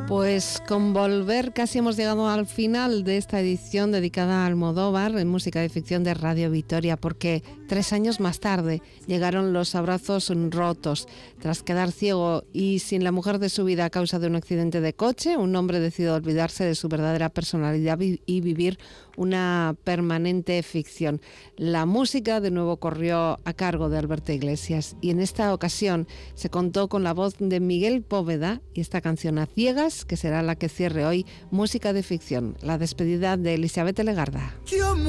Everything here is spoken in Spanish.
Pues con Volver casi hemos llegado al final de esta edición dedicada a Almodóvar en música de ficción de Radio Vitoria, porque 3 años más tarde llegaron Los abrazos rotos. Tras quedar ciego y sin la mujer de su vida a causa de un accidente de coche, un hombre decide olvidarse de su verdadera personalidad y vivir una permanente ficción. La música de nuevo corrió a cargo de Alberto Iglesias y en esta ocasión se contó con la voz de Miguel Póveda y esta canción A Ciegas, que será la que cierre hoy Música de Ficción, la despedida de Elizabeth Legarda.